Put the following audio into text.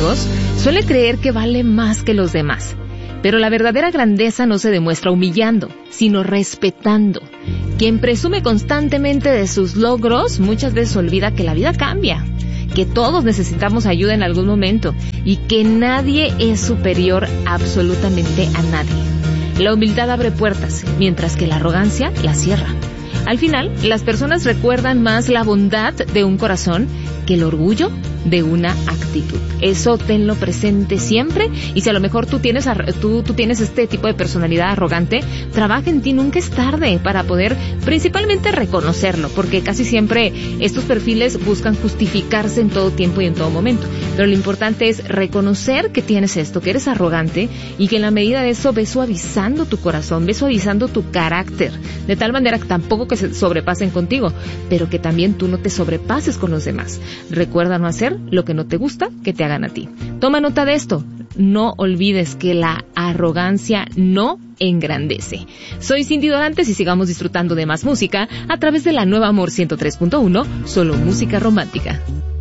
amigos, suele creer que vale más que los demás. Pero la verdadera grandeza no se demuestra humillando, sino respetando. Quien presume constantemente de sus logros muchas veces olvida que la vida cambia, que todos necesitamos ayuda en algún momento y que nadie es superior absolutamente a nadie. La humildad abre puertas, mientras que la arrogancia las cierra. Al final, las personas recuerdan más la bondad de un corazón que el orgullo de una actitud. Eso tenlo presente siempre, y si a lo mejor tú tienes este tipo de personalidad arrogante, trabaja en ti, nunca es tarde para poder principalmente reconocerlo, porque casi siempre estos perfiles buscan justificarse en todo tiempo y en todo momento. Pero lo importante es reconocer que tienes esto, que eres arrogante, y que en la medida de eso ves suavizando tu corazón, ves suavizando tu carácter, de tal manera que tampoco que se sobrepasen contigo, pero que también tú no te sobrepases con los demás. Recuerda no hacer lo que no te gusta que te hagan a ti. Toma nota de esto. No olvides que la arrogancia no engrandece. Soy Cindy Dorantes y sigamos disfrutando de más música a través de la Nueva Amor 103.1, solo música romántica.